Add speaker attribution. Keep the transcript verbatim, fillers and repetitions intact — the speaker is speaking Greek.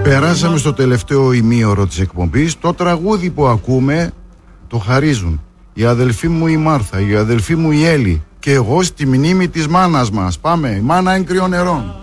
Speaker 1: Περάσαμε στο τελευταίο ημίωρο της εκπομπής. Το τραγούδι που ακούμε το χαρίζουν η αδελφή μου η Μάρθα, η αδελφή μου η Έλλη και εγώ στη μνήμη της μάνας μας. Πάμε, η μάνα έγκυο νερών.